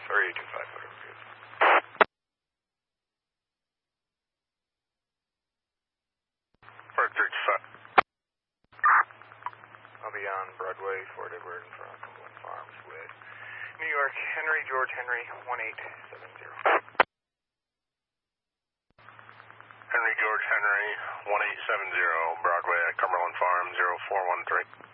or 825, whatever it is. I'll be on Broadway, Fort Edward, in front of Cumberland Farms with New York, Henry, George Henry, 1870. Henry, George Henry, 1870, Broadway at Cumberland Farms, 0413.